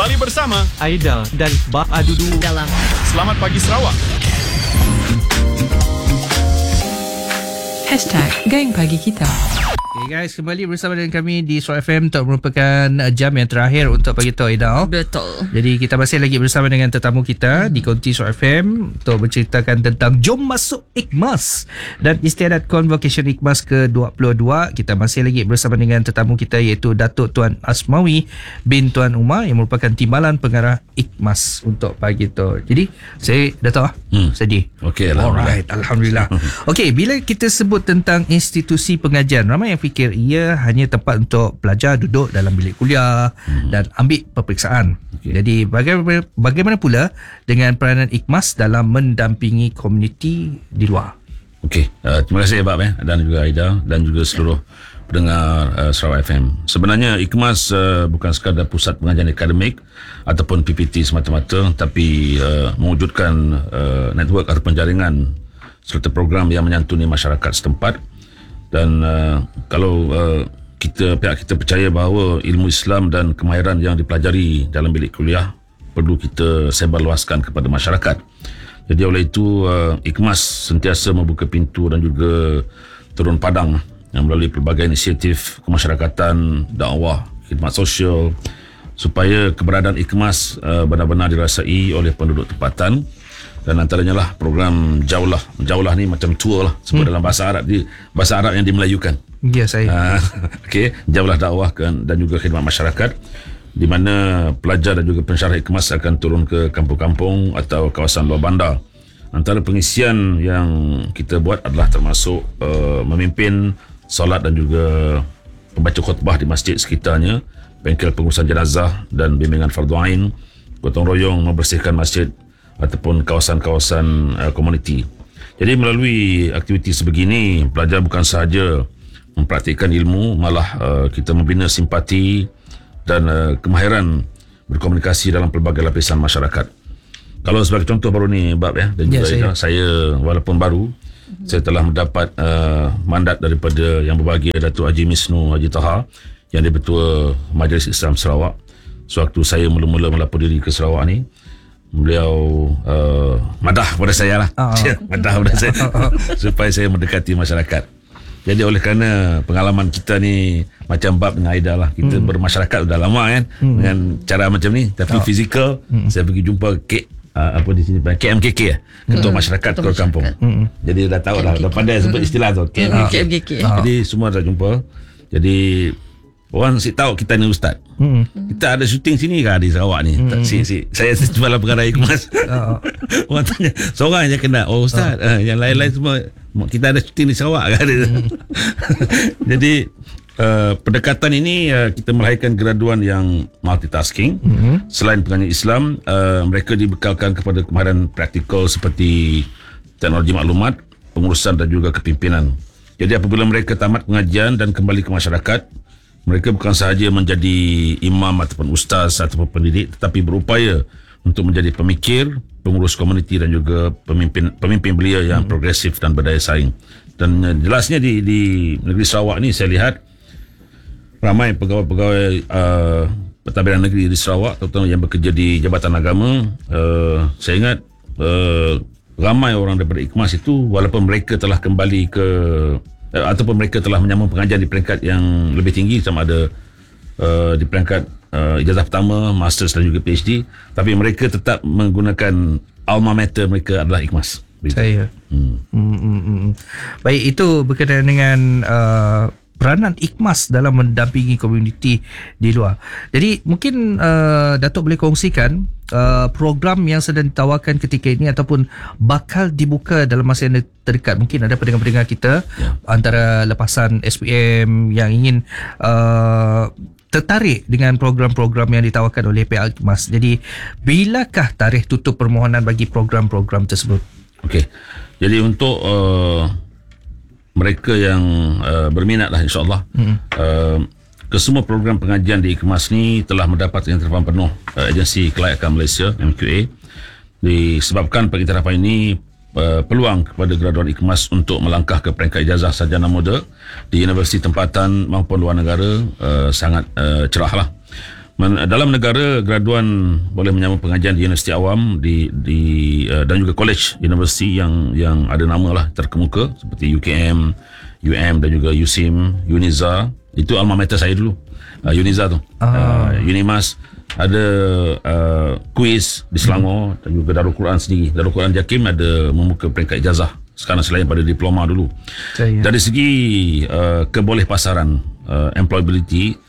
Kembali bersama Aidil dan Bah Adudu dalam Selamat Pagi Sarawak. #Gang Pagi Kita. Okay guys, kembali bersama dengan kami di Suara FM untuk merupakan jam yang terakhir untuk Pagi Tu Aidil. Betul. Jadi kita masih lagi bersama dengan tetamu kita di Konti Suara FM untuk menceritakan tentang Jom Masuk Ikhmas dan Istiadat Convocation Ikhmas ke-22. Kita masih lagi bersama dengan tetamu kita iaitu Datuk Tuan Asmawi bin Tuan Umar yang merupakan Timbalan Pengarah Ikhmas untuk Pagi Tu. Jadi saya Datuk sedih. Okey, Alright, Alhamdulillah. Okey, bila kita sebut tentang institusi pengajian, ramai yang fikir ia hanya tempat untuk pelajar duduk dalam bilik kuliah dan ambil peperiksaan. Jadi bagaimana pula dengan peranan Ikhmas dalam mendampingi komuniti di luar? Okey, terima kasih Abang dan juga Aida dan juga seluruh pendengar Sarawak FM. Sebenarnya Ikhmas bukan sekadar pusat pengajian akademik ataupun PPT semata-mata, tapi mewujudkan network atau penjaringan serta program yang menyantuni masyarakat setempat. Dan kalau pihak kita percaya bahawa ilmu Islam dan kemahiran yang dipelajari dalam bilik kuliah perlu kita sebarluaskan kepada masyarakat. Jadi oleh itu Ikhmas sentiasa membuka pintu dan juga turun padang melalui pelbagai inisiatif kemasyarakatan, dakwah, khidmat sosial supaya keberadaan Ikhmas benar-benar dirasai oleh penduduk tempatan. Dan antaranya lah program Jaulah ni macam tour lah sebut dalam bahasa Arab yang dimelayukan. Ya, saya. Okey, Jaulah dakwah dan juga khidmat masyarakat di mana pelajar dan juga pensyarah Ikhmas akan turun ke kampung-kampung atau kawasan luar bandar. Antara pengisian yang kita buat adalah termasuk memimpin solat dan juga membaca khutbah di masjid sekitarnya, bengkel pengurusan jenazah dan bimbingan fardu ain, gotong royong membersihkan masjid ataupun kawasan-kawasan komuniti. Jadi melalui aktiviti sebegini, pelajar bukan sahaja mempraktikkan ilmu, malah kita membina simpati dan kemahiran berkomunikasi dalam pelbagai lapisan masyarakat. Kalau sebagai contoh baru ni Bab dan juga saya walaupun baru, saya telah mendapat mandat daripada Yang Berbahagia Datuk Haji Misnu Haji Taha yang di-Ketua Majlis Islam Sarawak. Sewaktu saya mula-mula melapor diri ke Sarawak ni, beliau madah pada saya lah. Madah pada saya supaya saya mendekati masyarakat. Jadi oleh kerana pengalaman kita ni macam Bab dengan Aida lah, kita bermasyarakat dah lama kan, dengan cara macam ni, tapi fizikal saya pergi jumpa apa di sini KMKK Ketua Masyarakat Ketua Kampung. Jadi dah tahu lah, dah pandai sebut istilah tu KMKK. Jadi semua dah jumpa. Jadi orang si tahu kita ni ustaz. Kita ada syuting sini ke di Sarawak ni? Saya Timbalan Pengarah Ikhmas. Orang tanya, seorang je kena, oh ustaz. Yang lain-lain semua kita ada syuting di Sarawak ke? Jadi pendekatan ini kita melahirkan graduan yang multitasking. Selain pengajian Islam, mereka dibekalkan kepada kemahiran praktikal seperti teknologi maklumat, pengurusan dan juga kepimpinan. Jadi apabila mereka tamat pengajian dan kembali ke masyarakat, mereka bukan sahaja menjadi imam ataupun ustaz ataupun pendidik, tetapi berupaya untuk menjadi pemikir, pengurus komuniti dan juga pemimpin belia yang progresif dan berdaya saing. Dan jelasnya di negeri Sarawak ni saya lihat ramai pegawai-pegawai pentadbiran negeri di Sarawak, terutama yang bekerja di Jabatan Agama. Saya ingat ramai orang daripada Ikhmas itu, walaupun mereka telah kembali ke ataupun mereka telah menyambung pengajian di peringkat yang lebih tinggi, sama ada di peringkat ijazah pertama, masters dan juga PhD, tapi mereka tetap menggunakan alma mater mereka adalah Ikhmas. Saya. Baik, itu berkaitan dengan peranan Ikhmas dalam mendampingi komuniti di luar. Jadi mungkin Datuk boleh kongsikan program yang sedang ditawarkan ketika ini ataupun bakal dibuka dalam masa yang terdekat. Mungkin ada pendengar-pendengar kita antara lepasan SPM yang ingin tertarik dengan program-program yang ditawarkan oleh pihak Ikhmas. Jadi bilakah tarikh tutup permohonan bagi program-program tersebut? Okey. Jadi untuk mereka yang berminat lah insyaAllah, kesemua program pengajian di Ikhmas ni telah mendapat pengiktirafan penuh Agensi Kelayakan Malaysia MQA. Disebabkan pengiktirafan ini peluang kepada graduan Ikhmas untuk melangkah ke peringkat ijazah sarjana muda di universiti tempatan maupun luar negara sangat cerah lah. Dalam negara, graduan boleh menyambung pengajian di universiti awam dan juga college universiti yang ada nama lah terkemuka seperti UKM, UM dan juga USIM, Uniza. Itu alma mater saya dulu. Uniza tu. Unimas. Ada kuis di Selangor dan juga Darul Quran sendiri. Darul Quran Jakim ada membuka peringkat ijazah sekarang selain pada diploma dulu. Dari segi kebolehpasaran, employability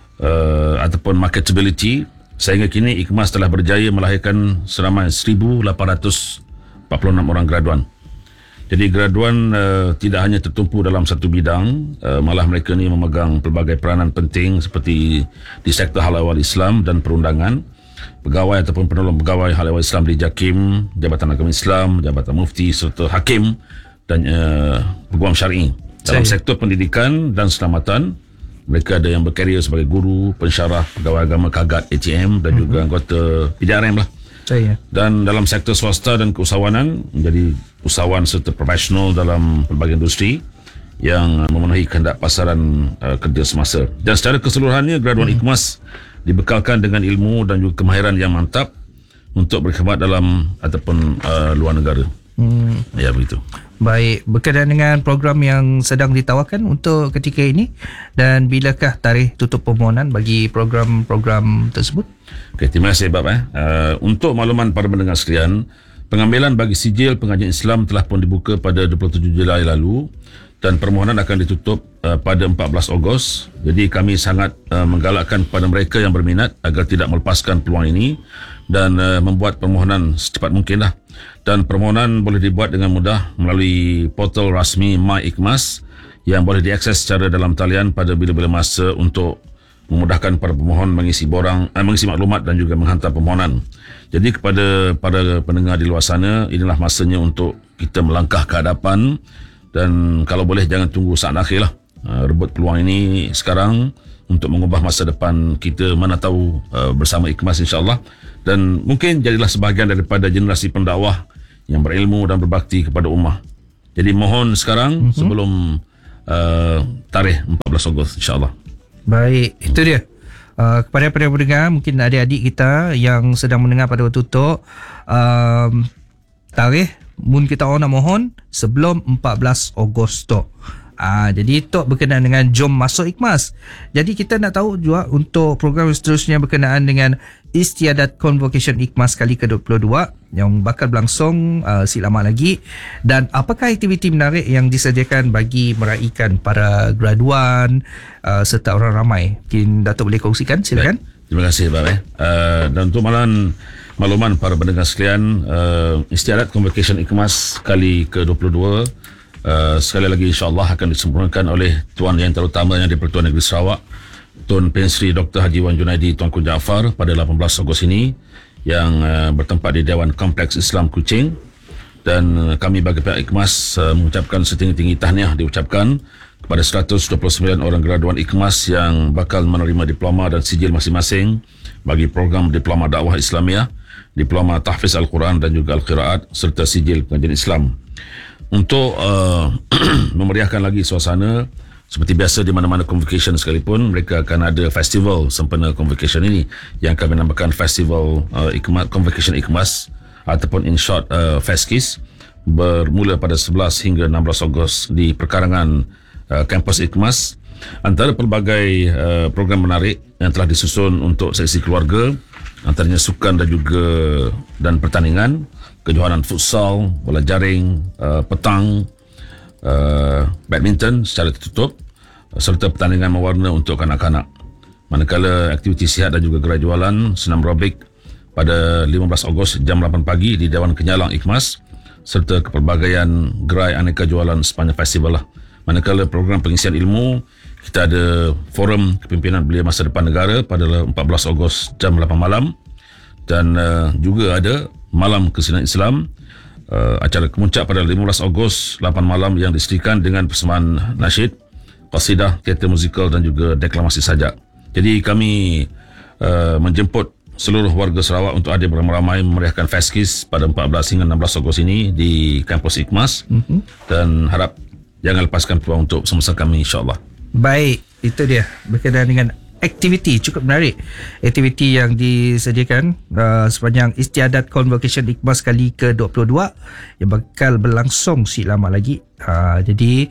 ataupun marketability, sehingga kini IKMAS telah berjaya melahirkan seramai 1,846 orang graduan. Jadi graduan tidak hanya tertumpu dalam satu bidang, malah mereka ni memegang pelbagai peranan penting seperti di sektor hal ehwal Islam dan perundangan, pegawai ataupun penolong pegawai hal ehwal Islam di Jakim, Jabatan Agama Islam, Jabatan Mufti serta Hakim dan Peguam Syar'i. Dalam sektor pendidikan dan keselamatan, mereka ada yang berkarier sebagai guru, pensyarah, pegawai agama, kagat, ATM dan juga anggota PDRM lah. Dan dalam sektor swasta dan keusahawanan, menjadi usahawan serta profesional dalam pelbagai industri yang memenuhi kehendak pasaran kerja semasa. Dan secara keseluruhannya, graduan IKMAS dibekalkan dengan ilmu dan juga kemahiran yang mantap untuk berkhidmat dalam ataupun luar negara. Ya, begitu. Baik, berkaitan dengan program yang sedang ditawarkan untuk ketika ini, dan bilakah tarikh tutup permohonan bagi program-program tersebut? Okay, terima kasih Bob. Untuk makluman para pendengar sekalian, pengambilan bagi sijil pengajian Islam telah pun dibuka pada 27 Julai lalu dan permohonan akan ditutup pada 14 Ogos. Jadi kami sangat menggalakkan kepada mereka yang berminat agar tidak melepaskan peluang ini dan membuat permohonan secepat mungkin lah. Dan permohonan boleh dibuat dengan mudah melalui portal rasmi MyIKMAS yang boleh diakses secara dalam talian pada bila-bila masa untuk memudahkan para pemohon mengisi maklumat dan juga menghantar permohonan. Jadi kepada para pendengar di luar sana, inilah masanya untuk kita melangkah ke hadapan dan kalau boleh jangan tunggu saat akhir lah. Rebut peluang ini sekarang untuk mengubah masa depan kita, mana tahu bersama IKMAS insya-Allah, dan mungkin jadilah sebahagian daripada generasi pendakwah yang berilmu dan berbakti kepada ummah. Jadi mohon sekarang sebelum tarikh 14 Ogos insya-Allah. Baik, itu dia. Kepada pendengar, mungkin adik-adik kita yang sedang mendengar pada waktu tu, tarikh mun kita orang nak mohon sebelum 14 Ogos tu. Jadi itu berkenaan dengan Jom Masuk IKMAS. Jadi kita nak tahu juga untuk program seterusnya berkenaan dengan Istiadat Convocation IKMAS kali ke-22 yang bakal berlangsung si lama lagi, dan apakah aktiviti menarik yang disediakan bagi meraihkan para graduan serta orang ramai. Mungkin Datuk boleh kongsikan, silakan. Terima kasih Pak. Dan untuk makluman para pendengar sekalian, Istiadat Convocation IKMAS kali ke-22 sekali lagi insya-Allah akan disempurnakan oleh Tuan Yang Terutama yang di-Pertuan Negeri Sarawak, Tun Pensri Dr. Haji Wan Junaidi Tuanku Jaafar pada 18 Ogos ini yang bertempat di Dewan Kompleks Islam Kuching. Dan kami bagi pihak IKMAS mengucapkan setinggi-tinggi tahniah diucapkan kepada 129 orang graduan IKMAS yang bakal menerima diploma dan sijil masing-masing bagi program Diploma Dakwah Islamiah, Diploma Tahfiz Al-Quran dan juga Al-Qiraat serta sijil pengajian Islam. Untuk memeriahkan lagi suasana, seperti biasa di mana-mana convocation sekalipun, mereka akan ada festival sempena convocation ini yang kami namakan Festival Convocation IKMAS ataupun in short FESKIS, bermula pada 11 hingga 16 Ogos di perkarangan kampus IKMAS. Antara pelbagai program menarik yang telah disusun untuk sesi keluarga, antaranya sukan dan pertandingan, kejohanan futsal, bola jaring, petang, badminton secara tertutup serta pertandingan mewarna untuk kanak-kanak. Manakala aktiviti sihat dan juga gerai jualan senam aerobik pada 15 Ogos jam 8 pagi di Dewan Kenyalang IKMAS serta kepelbagaian gerai aneka jualan sepanjang festival lah. Manakala program pengisian ilmu, kita ada forum kepimpinan belia masa depan negara pada 14 Ogos jam 8 malam dan juga ada Malam Kesinan Islam, acara kemuncak pada 15 Ogos 8 malam yang disediakan dengan persembahan nasyid, qasidah, teater musikal dan juga deklamasi sajak. Jadi kami menjemput seluruh warga Sarawak untuk hadir beramai-ramai memeriahkan FESKIS pada 14 hingga 16 Ogos ini di kampus IKMAS dan harap jangan lepaskan peluang untuk bersama kami insya-Allah. Baik, itu dia berkaitan dengan aktiviti cukup menarik, aktiviti yang disediakan sepanjang Istiadat Convocation IKMAS kali ke-22 yang bakal berlangsung si lama lagi. Jadi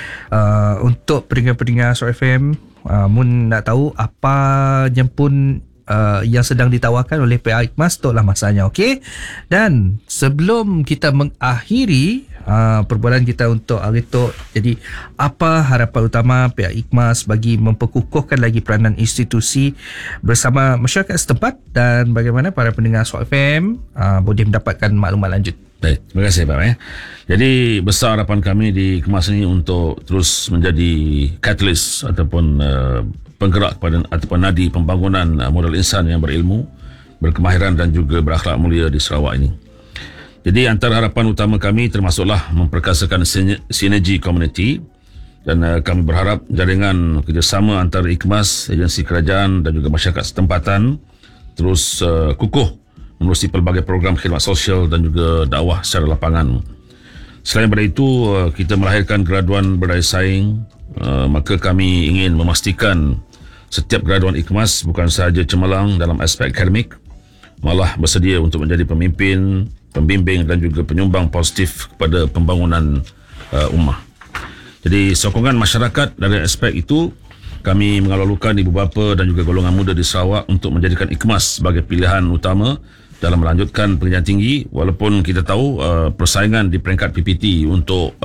untuk pendengar-pendengar Suara FM, mun nak tahu apa yang pun yang sedang ditawarkan oleh pihak IKMAS, toklah masanya, okey. Dan sebelum kita mengakhiri perbualan kita untuk hari itu, jadi apa harapan utama pihak IKMAS bagi memperkukuhkan lagi peranan institusi bersama masyarakat setempat, dan bagaimana para pendengar Suara FM boleh mendapatkan maklumat lanjut? Baik, terima kasih Pak. Jadi besar harapan kami di IKMAS ini untuk terus menjadi catalyst ataupun penggerak kepada ataupun nadi pembangunan modal insan yang berilmu, berkemahiran dan juga berakhlak mulia di Sarawak ini. Jadi antara harapan utama kami termasuklah memperkasakan sinergi komuniti, dan kami berharap jaringan kerjasama antara IKMAS, agensi kerajaan dan juga masyarakat setempatan terus kukuh menerusi pelbagai program khidmat sosial dan juga dakwah secara lapangan. Selain daripada itu, kita melahirkan graduan berdaya saing, maka kami ingin memastikan setiap graduan IKMAS bukan sahaja cemerlang dalam aspek akademik, malah bersedia untuk menjadi pemimpin, pembimbing dan juga penyumbang positif kepada pembangunan ummah. Jadi sokongan masyarakat dari aspek itu, kami mengalulukan ibu bapa dan juga golongan muda di Sarawak untuk menjadikan IKMAS sebagai pilihan utama dalam melanjutkan pendidikan tinggi, walaupun kita tahu persaingan di peringkat PPT untuk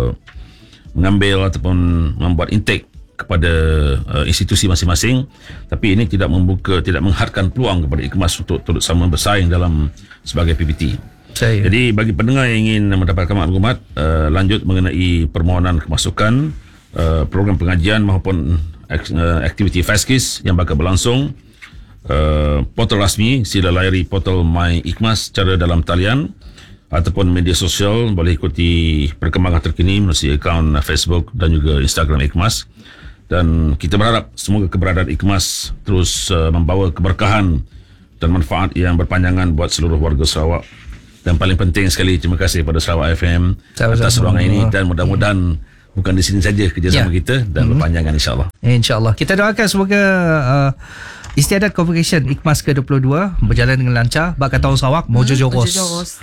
mengambil ataupun membuat intake kepada institusi masing-masing, tapi ini tidak menghadkan peluang kepada IKMAS untuk turut sama bersaing dalam sebagai PPT. Jadi bagi pendengar yang ingin mendapatkan maklumat lanjut mengenai permohonan kemasukan, program pengajian maupun aktiviti FASKIS yang bakal berlangsung, portal rasmi sila layari portal My IKMAS secara dalam talian ataupun media sosial, boleh ikuti perkembangan terkini melalui akaun Facebook dan juga Instagram IKMAS. Dan kita berharap semoga keberadaan IKMAS terus membawa keberkahan dan manfaat yang berpanjangan buat seluruh warga Sarawak. Dan paling penting sekali, terima kasih kepada Sarawak FM atas ruangan ini, dan mudah-mudahan bukan di sini saja kerjasama kita dan berpanjangan, insyaAllah. InsyaAllah. Kita doakan semoga Istiadat Convocation IKMAS ke-22 berjalan dengan lancar. Bak kata orang Sarawak, mojo joros.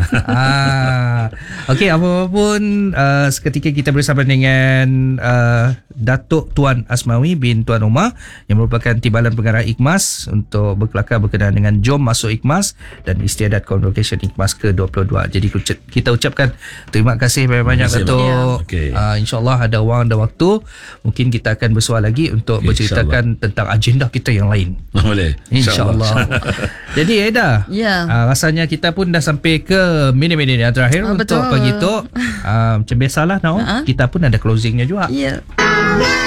Okey, apapun seketika kita bersama dengan Datuk Tuan Asmawi bin Tuan Umar yang merupakan Timbalan Pengarah IKMAS untuk berkelakar berkenaan dengan Jom Masuk IKMAS dan Istiadat Convocation IKMAS ke-22. Jadi kita ucapkan terima kasih banyak-banyak Datuk. InsyaAllah ada ruang, ada waktu, mungkin kita akan bersuara lagi untuk berceritakan tentang agenda kita yang lain. Boleh, InsyaAllah. Jadi Aida, rasanya kita pun dah sampai ke minit-minit yang terakhir untuk pagi tu. Macam biasalah, kita pun ada closingnya juga.